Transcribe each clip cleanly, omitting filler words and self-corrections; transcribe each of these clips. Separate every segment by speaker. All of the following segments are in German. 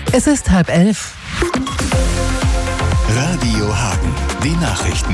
Speaker 1: Es ist 10:30.
Speaker 2: Radio Hagen, die Nachrichten.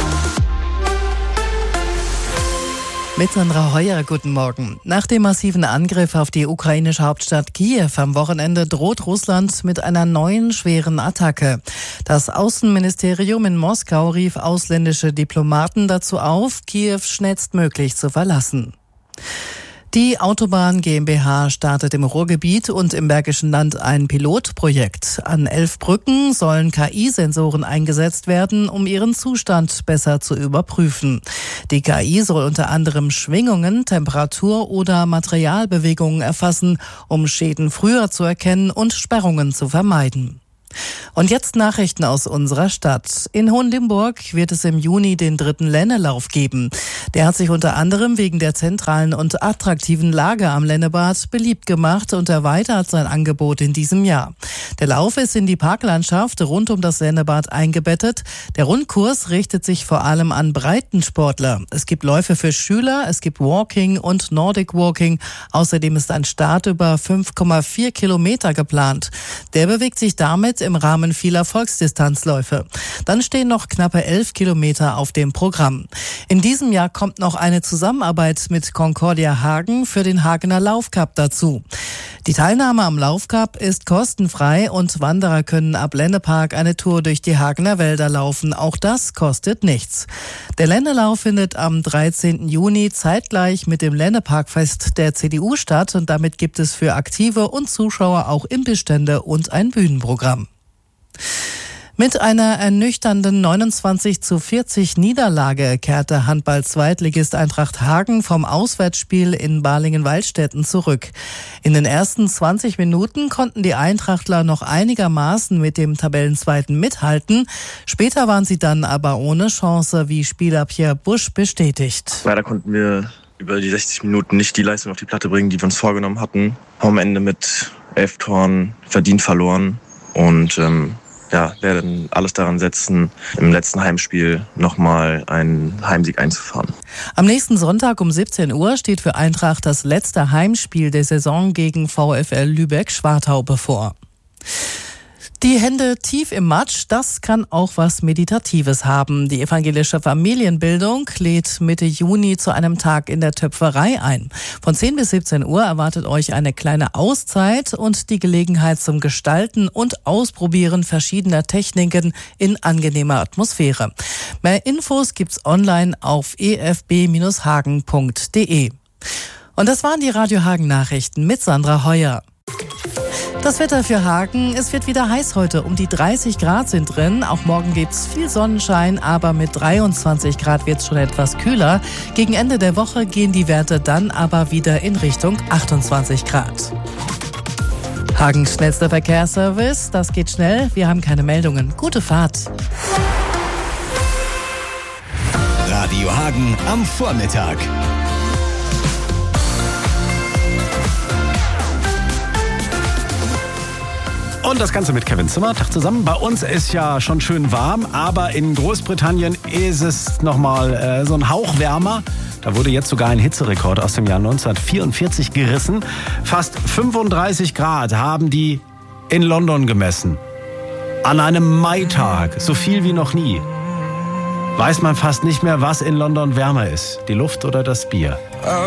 Speaker 1: Mit Sandra Heuer, guten Morgen. Nach dem massiven Angriff auf die ukrainische Hauptstadt Kiew am Wochenende droht Russland mit einer neuen schweren Attacke. Das Außenministerium in Moskau rief ausländische Diplomaten dazu auf, Kiew schnellstmöglich zu verlassen. Die Autobahn GmbH startet im Ruhrgebiet und im Bergischen Land ein Pilotprojekt. An 11 Brücken sollen KI-Sensoren eingesetzt werden, um ihren Zustand besser zu überprüfen. Die KI soll unter anderem Schwingungen, Temperatur oder Materialbewegungen erfassen, um Schäden früher zu erkennen und Sperrungen zu vermeiden. Und jetzt Nachrichten aus unserer Stadt. In Hohenlimburg wird es im Juni den 3. Lennelauf geben. Der hat sich unter anderem wegen der zentralen und attraktiven Lage am Lennebad beliebt gemacht und erweitert sein Angebot in diesem Jahr. Der Lauf ist in die Parklandschaft rund um das Lennebad eingebettet. Der Rundkurs richtet sich vor allem an Breitensportler. Es gibt Läufe für Schüler, es gibt Walking und Nordic Walking. Außerdem ist ein Start über 5,4 Kilometer geplant. Der bewegt sich damit im Rahmen vieler Volksdistanzläufe. Dann stehen noch knappe 11 Kilometer auf dem Programm. In diesem Jahr kommt noch eine Zusammenarbeit mit Concordia Hagen für den Hagener Laufcup dazu. Die Teilnahme am Laufcup ist kostenfrei und Wanderer können ab Lennepark eine Tour durch die Hagener Wälder laufen. Auch das kostet nichts. Der Lennelauf findet am 13. Juni zeitgleich mit dem Lenneparkfest der CDU statt und damit gibt es für Aktive und Zuschauer auch Imbissstände und ein Bühnenprogramm. Mit einer ernüchternden 29:40 Niederlage kehrte Handball-Zweitligist Eintracht Hagen vom Auswärtsspiel in Balingen-Waldstätten zurück. In den ersten 20 Minuten konnten die Eintrachtler noch einigermaßen mit dem Tabellenzweiten mithalten. Später waren sie dann aber ohne Chance, wie Spieler Pierre Busch bestätigt.
Speaker 3: Leider konnten wir über die 60 Minuten nicht die Leistung auf die Platte bringen, die wir uns vorgenommen hatten. Am Ende mit 11 Toren verdient verloren und werden alles daran setzen, im letzten Heimspiel nochmal einen Heimsieg einzufahren.
Speaker 1: Am nächsten Sonntag um 17 Uhr steht für Eintracht das letzte Heimspiel der Saison gegen VfL Lübeck-Schwartau bevor. Die Hände tief im Matsch, das kann auch was Meditatives haben. Die evangelische Familienbildung lädt Mitte Juni zu einem Tag in der Töpferei ein. Von 10 bis 17 Uhr erwartet euch eine kleine Auszeit und die Gelegenheit zum Gestalten und Ausprobieren verschiedener Techniken in angenehmer Atmosphäre. Mehr Infos gibt's online auf efb-hagen.de. Und das waren die Radio Hagen Nachrichten mit Sandra Heuer. Das Wetter für Hagen, es wird wieder heiß heute, um die 30 Grad sind drin. Auch morgen gibt's viel Sonnenschein, aber mit 23 Grad wird's schon etwas kühler. Gegen Ende der Woche gehen die Werte dann aber wieder in Richtung 28 Grad. Hagens schnellster Verkehrsservice, das geht schnell, wir haben keine Meldungen. Gute Fahrt.
Speaker 2: Radio Hagen am Vormittag.
Speaker 4: Und das Ganze mit Kevin Zimmer. Tag zusammen. Bei uns ist ja schon schön warm, aber in Großbritannien ist es nochmal so ein Hauch wärmer. Da wurde jetzt sogar ein Hitzerekord aus dem Jahr 1944 gerissen. Fast 35 Grad haben die in London gemessen. An einem Maitag, so viel wie noch nie. Weiß man fast nicht mehr, was in London wärmer ist, die Luft oder das Bier.